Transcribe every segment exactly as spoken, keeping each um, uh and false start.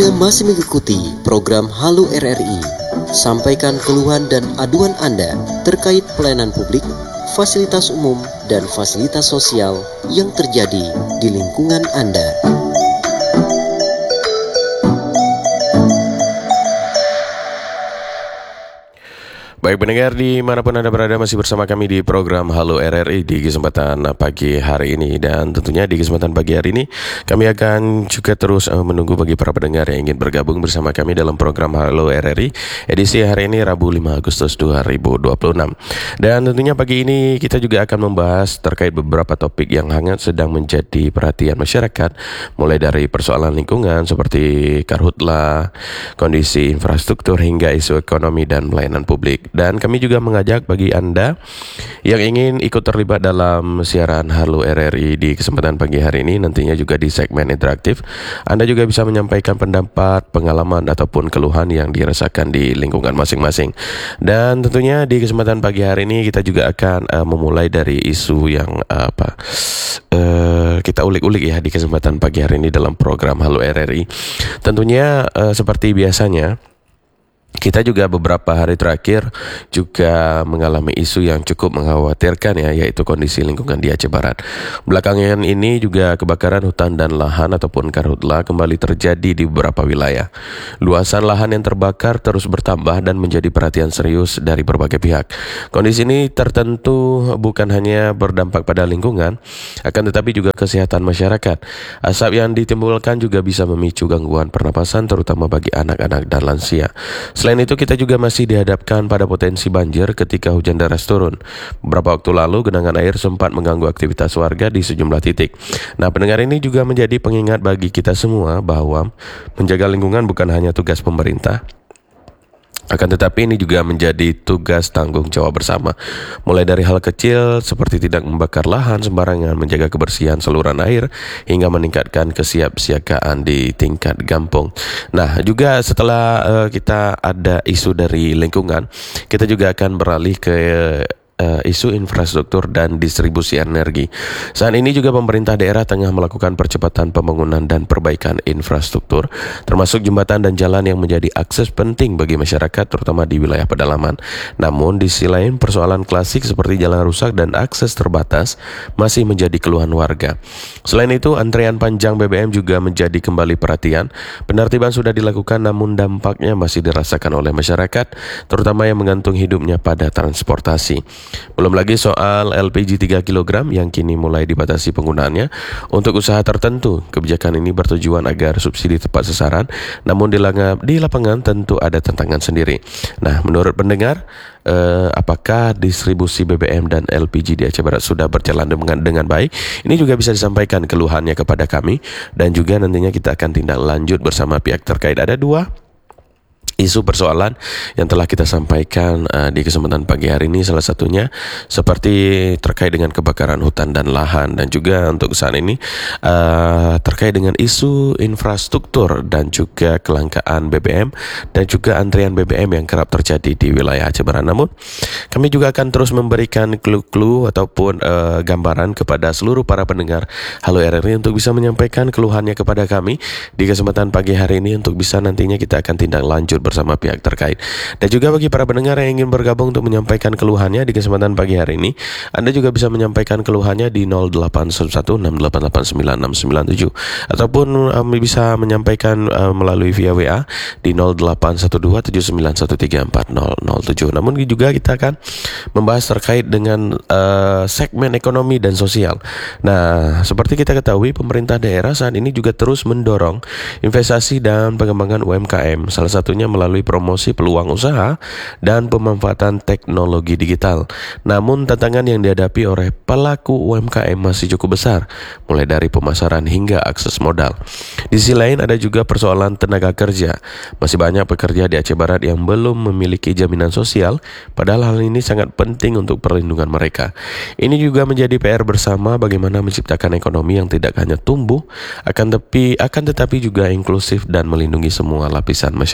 Anda masih mengikuti program Halo R R I. Sampaikan keluhan dan aduan Anda terkait pelayanan publik, fasilitas umum, dan fasilitas sosial yang terjadi di lingkungan Anda. Baik pendengar dimanapun Anda berada, masih bersama kami di program Halo R R I di kesempatan pagi hari ini. Dan tentunya di kesempatan pagi hari ini kami akan juga terus uh, menunggu bagi para pendengar yang ingin bergabung bersama kami dalam program Halo R R I edisi hari ini Rabu lima Agustus dua ribu dua puluh enam. Dan tentunya pagi ini kita juga akan membahas terkait beberapa topik yang hangat sedang menjadi perhatian masyarakat, mulai dari persoalan lingkungan seperti karhutla, kondisi infrastruktur hingga isu ekonomi dan pelayanan publik. Dan kami juga mengajak bagi Anda yang ingin ikut terlibat dalam siaran Halo R R I di kesempatan pagi hari ini, nantinya juga di segmen interaktif, Anda juga bisa menyampaikan pendapat, pengalaman ataupun keluhan yang dirasakan di lingkungan masing-masing. Dan tentunya di kesempatan pagi hari ini kita juga akan uh, memulai dari isu yang uh, apa uh, kita ulik-ulik ya di kesempatan pagi hari ini dalam program Halo R R I. Tentunya uh, seperti biasanya kita juga beberapa hari terakhir juga mengalami isu yang cukup mengkhawatirkan ya, yaitu kondisi lingkungan di Aceh Barat. Belakangan ini juga kebakaran hutan dan lahan ataupun karhutla kembali terjadi di beberapa wilayah. Luasan lahan yang terbakar terus bertambah dan menjadi perhatian serius dari berbagai pihak. Kondisi ini tertentu bukan hanya berdampak pada lingkungan, akan tetapi juga kesehatan masyarakat. Asap yang ditimbulkan juga bisa memicu gangguan pernapasan terutama bagi anak-anak dan lansia. Selain itu kita juga masih dihadapkan pada potensi banjir ketika hujan deras turun. Beberapa waktu lalu genangan air sempat mengganggu aktivitas warga di sejumlah titik. Nah, pendengar, ini juga menjadi pengingat bagi kita semua bahwa menjaga lingkungan bukan hanya tugas pemerintah, akan tetapi ini juga menjadi tugas tanggung jawab bersama. Mulai dari hal kecil seperti tidak membakar lahan sembarangan, menjaga kebersihan saluran air, hingga meningkatkan kesiapsiagaan di tingkat kampung. Nah, juga setelah uh, kita ada isu dari lingkungan, kita juga akan beralih ke Uh, isu infrastruktur dan distribusi energi. Saat ini juga pemerintah daerah tengah melakukan percepatan pembangunan dan perbaikan infrastruktur, termasuk jembatan dan jalan yang menjadi akses penting bagi masyarakat, terutama di wilayah pedalaman. Namun di sisi lain, persoalan klasik seperti jalan rusak dan akses terbatas masih menjadi keluhan warga. Selain itu, antrean panjang B B M juga menjadi kembali perhatian. Penertiban sudah dilakukan, namun dampaknya masih dirasakan oleh masyarakat, terutama yang menggantung hidupnya pada transportasi. Belum lagi soal L P G tiga kilogram yang kini mulai dibatasi penggunaannya untuk usaha tertentu. Kebijakan ini bertujuan agar subsidi tepat sasaran, namun di, langa, di lapangan tentu ada tantangan sendiri. Nah, menurut pendengar, eh, apakah distribusi B B M dan L P G di Aceh Barat sudah berjalan dengan, dengan baik? Ini juga bisa disampaikan keluhannya kepada kami, dan juga nantinya kita akan tindak lanjut bersama pihak terkait. Ada dua isu persoalan yang telah kita sampaikan uh, di kesempatan pagi hari ini, salah satunya seperti terkait dengan kebakaran hutan dan lahan, dan juga untuk saat ini uh, terkait dengan isu infrastruktur dan juga kelangkaan B B M dan juga antrian B B M yang kerap terjadi di wilayah Aceh Barat. Namun kami juga akan terus memberikan clue-clue ataupun uh, gambaran kepada seluruh para pendengar Halo R R I untuk bisa menyampaikan keluhannya kepada kami di kesempatan pagi hari ini, untuk bisa nantinya kita akan tindak lanjut bersama pihak terkait. Dan juga bagi para pendengar yang ingin bergabung untuk menyampaikan keluhannya di kesempatan pagi hari ini, Anda juga bisa menyampaikan keluhannya di nol delapan satu satu enam delapan delapan sembilan enam sembilan tujuh, ataupun um, bisa menyampaikan uh, melalui via W A di nol delapan satu dua tujuh sembilan satu tiga empat nol nol tujuh. Namun juga kita akan membahas terkait dengan uh, segmen ekonomi dan sosial. Nah, seperti kita ketahui, pemerintah daerah saat ini juga terus mendorong investasi dan pengembangan U M K M, salah satunya melalui promosi peluang usaha dan pemanfaatan teknologi digital. Namun tantangan yang dihadapi oleh pelaku U M K M masih cukup besar, mulai dari pemasaran hingga akses modal. Di sisi lain ada juga persoalan tenaga kerja. Masih banyak pekerja di Aceh Barat yang belum memiliki jaminan sosial, padahal hal ini sangat penting untuk perlindungan mereka. Ini juga menjadi P R bersama bagaimana menciptakan ekonomi yang tidak hanya tumbuh, akan tapi akan tetapi juga inklusif dan melindungi semua lapisan masyarakat.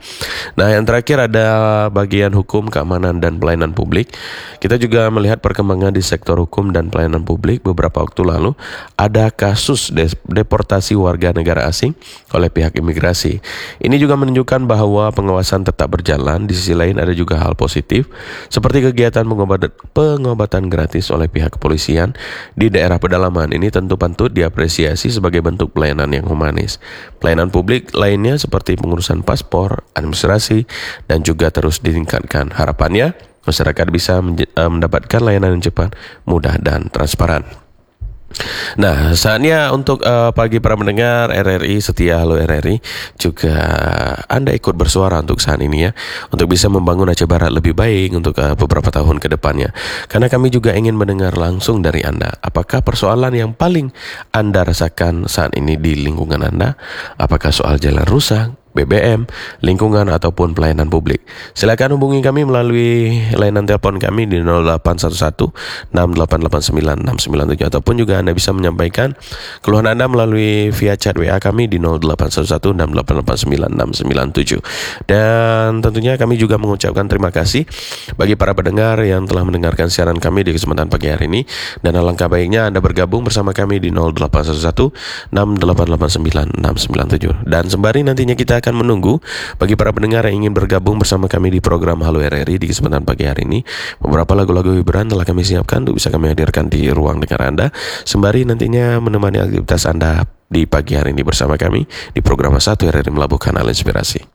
Nah, yang terakhir ada bagian hukum, keamanan, dan pelayanan publik. Kita juga melihat perkembangan di sektor hukum dan pelayanan publik. Beberapa waktu lalu ada kasus des- deportasi warga negara asing oleh pihak imigrasi. Ini juga menunjukkan bahwa pengawasan tetap berjalan. Di sisi lain ada juga hal positif seperti kegiatan pengobatan, pengobatan gratis oleh pihak kepolisian di daerah pedalaman. Ini tentu patut diapresiasi sebagai bentuk pelayanan yang humanis. Pelayanan publik lainnya seperti pengurusan paspor, administrasi, dan juga terus ditingkatkan. Harapannya masyarakat bisa mendapatkan layanan yang cepat, mudah, dan transparan. Nah, saatnya untuk uh, pagi para pendengar R R I setia Halo R R I, juga Anda ikut bersuara untuk saat ini ya, untuk bisa membangun Aceh Barat lebih baik untuk uh, beberapa tahun ke depannya. Karena kami juga ingin mendengar langsung dari Anda. Apakah persoalan yang paling Anda rasakan saat ini di lingkungan Anda? Apakah soal jalan rusak, B B M, lingkungan, ataupun pelayanan publik? Silakan hubungi kami melalui layanan telepon kami di nol delapan satu satu enam delapan delapan sembilan enam sembilan tujuh, ataupun juga Anda bisa menyampaikan keluhan Anda melalui via chat W A kami di nol delapan satu satu enam delapan delapan sembilan enam sembilan tujuh. Dan tentunya kami juga mengucapkan terima kasih bagi para pendengar yang telah mendengarkan siaran kami di kesempatan pagi hari ini. Dan alangkah baiknya Anda bergabung bersama kami di nol delapan satu satu enam delapan delapan sembilan enam sembilan tujuh. Dan sembari nantinya kita akan menunggu bagi para pendengar yang ingin bergabung bersama kami di program Halo R R I di kesempatan pagi hari ini, beberapa lagu-lagu hiburan telah kami siapkan untuk bisa kami hadirkan di ruang dengar Anda, sembari nantinya menemani aktivitas Anda di pagi hari ini bersama kami di program satu R R I Melabuhkan Hal Inspirasi.